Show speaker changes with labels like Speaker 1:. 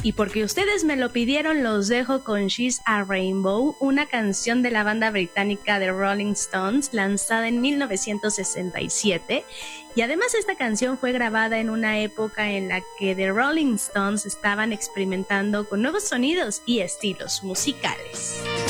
Speaker 1: Y porque ustedes me lo pidieron, los dejo con She's a Rainbow, una canción de la banda británica The Rolling Stones, lanzada en 1967. Y además esta canción fue grabada en una época en la que The Rolling Stones estaban experimentando con nuevos sonidos y estilos musicales.